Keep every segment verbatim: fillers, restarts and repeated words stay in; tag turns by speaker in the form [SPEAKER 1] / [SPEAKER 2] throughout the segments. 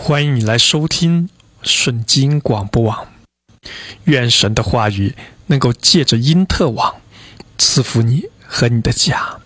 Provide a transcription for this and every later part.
[SPEAKER 1] 欢迎你来收听顺经广播网，愿神的话语能够借着因特网赐福你和你的家。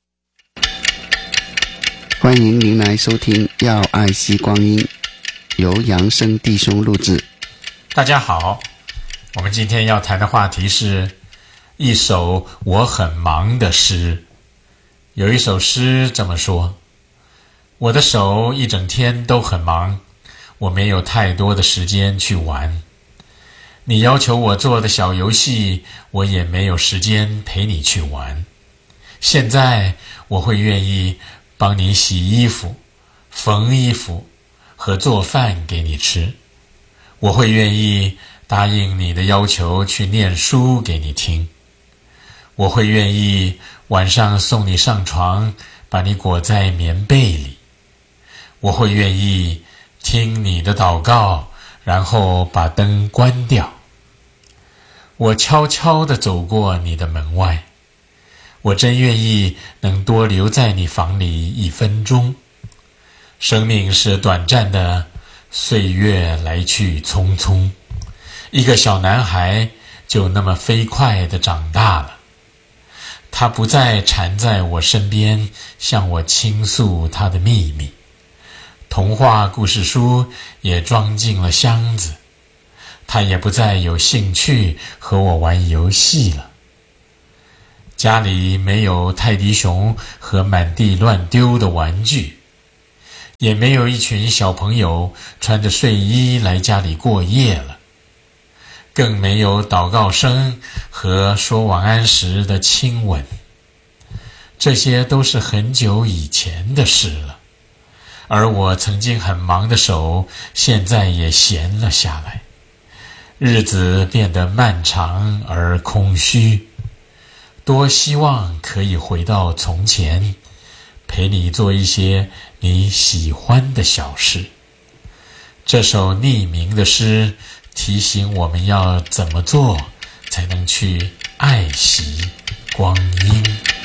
[SPEAKER 2] 欢迎您来收听要爱惜光阴，由扬生弟兄录制。
[SPEAKER 3] 大家好，我们今天要谈的话题是一首我很忙的诗。有一首诗这么说：我的手一整天都很忙，我没有太多的时间去玩。你要求我做的小游戏，我也没有时间陪你去玩。现在我会愿意帮你洗衣服、缝衣服和做饭给你吃。我会愿意答应你的要求去念书给你听。我会愿意晚上送你上床，把你裹在棉被里。我会愿意听你的祷告，然后把灯关掉。我悄悄地走过你的门外，我真愿意能多留在你房里一分钟。生命是短暂的，岁月来去匆匆，一个小男孩就那么飞快地长大了。他不再缠在我身边，向我倾诉他的秘密。童话故事书也装进了箱子，他也不再有兴趣和我玩游戏了。家里没有泰迪熊和满地乱丢的玩具，也没有一群小朋友穿着睡衣来家里过夜了，更没有祷告声和说晚安时的亲吻。这些都是很久以前的事了，而我曾经很忙的手现在也闲了下来，日子变得漫长而空虚。多希望可以回到从前，陪你做一些你喜欢的小事。这首匿名的诗提醒我们要怎么做才能去爱惜光阴。